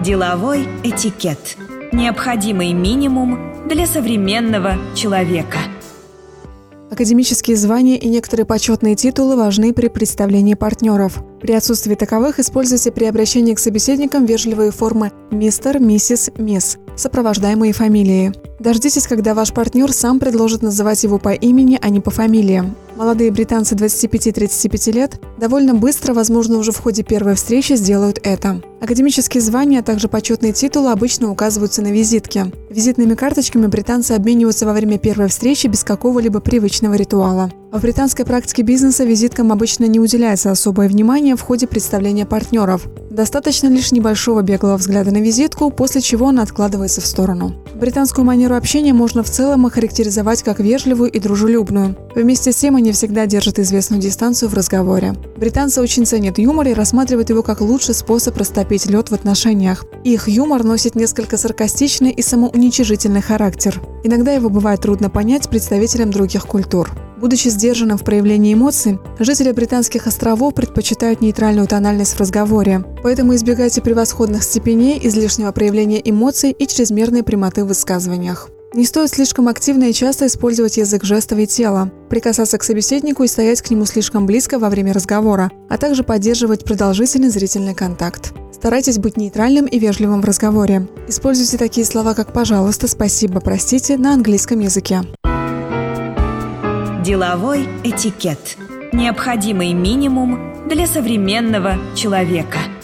Деловой этикет. Необходимый минимум для современного человека. Академические звания и некоторые почетные титулы важны при представлении партнеров. При отсутствии таковых используйте при обращении к собеседникам вежливые формы «мистер», «миссис», «мисс», сопровождаемые фамилией. Дождитесь, когда ваш партнер сам предложит называть его по имени, а не по фамилиям. Молодые британцы 25-35 лет довольно быстро, возможно, уже в ходе первой встречи сделают это. Академические звания, а также почетные титулы обычно указываются на визитке. Визитными карточками британцы обмениваются во время первой встречи без какого-либо привычного ритуала. В британской практике бизнеса визиткам обычно не уделяется особое внимание в ходе представления партнеров. Достаточно лишь небольшого беглого взгляда на визитку, после чего она откладывается в сторону. Британскую манеру общения можно в целом охарактеризовать как вежливую и дружелюбную. Вместе с тем они всегда держат известную дистанцию в разговоре. Британцы очень ценят юмор и рассматривают его как лучший способ растопить лед в отношениях. Их юмор носит несколько саркастичный и самоуничижительный характер. Иногда его бывает трудно понять представителям других культур. Будучи сдержанным в проявлении эмоций, жители британских островов предпочитают нейтральную тональность в разговоре. Поэтому избегайте превосходных степеней, излишнего проявления эмоций и чрезмерной прямоты в высказываниях. Не стоит слишком активно и часто использовать язык жестов и тела, прикасаться к собеседнику и стоять к нему слишком близко во время разговора, а также поддерживать продолжительный зрительный контакт. Старайтесь быть нейтральным и вежливым в разговоре. Используйте такие слова, как «пожалуйста», «спасибо», «простите» на английском языке. Деловой этикет. Необходимый минимум для современного человека.